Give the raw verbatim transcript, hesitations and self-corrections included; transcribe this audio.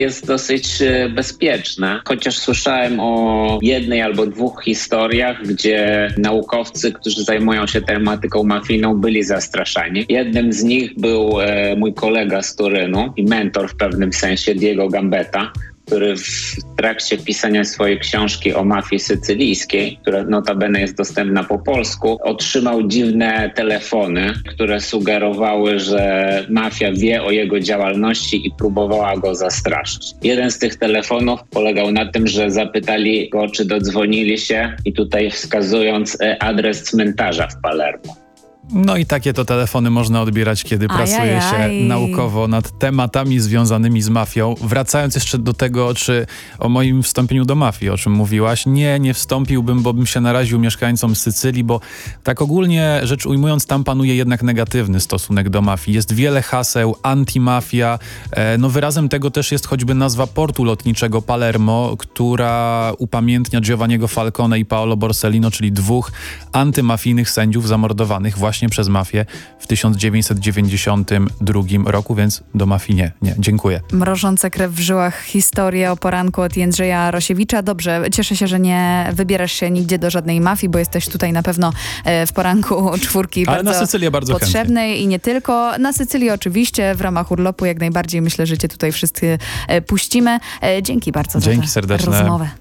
jest dosyć e, bezpieczne, chociaż słyszałem o jednej albo dwóch historiach, gdzie naukowcy, którzy zajmują się tematyką mafijną, byli zastraszani. Jednym z nich był e, mój kolega z Turynu i mentor w pewnym sensie, Diego Gambetta, który w trakcie pisania swojej książki o mafii sycylijskiej, która notabene jest dostępna po polsku, otrzymał dziwne telefony, które sugerowały, że mafia wie o jego działalności i próbowała go zastraszyć. Jeden z tych telefonów polegał na tym, że zapytali go, czy dodzwonili się, i tutaj wskazując adres cmentarza w Palermo. No i takie to telefony można odbierać, kiedy Ajajaj. pracuje się naukowo nad tematami związanymi z mafią. Wracając jeszcze do tego, czy o moim wstąpieniu do mafii, o czym mówiłaś. Nie, nie wstąpiłbym, bo bym się naraził mieszkańcom Sycylii, bo tak ogólnie rzecz ujmując, tam panuje jednak negatywny stosunek do mafii. Jest wiele haseł, antymafia. E, no wyrazem tego też jest choćby nazwa portu lotniczego Palermo, która upamiętnia Giovanniego Falcone i Paolo Borsellino, czyli dwóch antymafijnych sędziów zamordowanych właśnie przez mafię w tysiąc dziewięćset dziewięćdziesiątym drugim roku, więc do mafii nie, nie, dziękuję. Mrożące krew w żyłach historia o poranku od Jędrzeja Rosiewicza. Dobrze, cieszę się, że nie wybierasz się nigdzie do żadnej mafii, bo jesteś tutaj na pewno w poranku czwórki Ale bardzo na Sycylię bardzo potrzebnej chętnie. I nie tylko. Na Sycylię oczywiście, w ramach urlopu jak najbardziej. Myślę, że cię tutaj wszyscy puścimy. Dzięki bardzo Dzięki za tę serdeczne. rozmowę.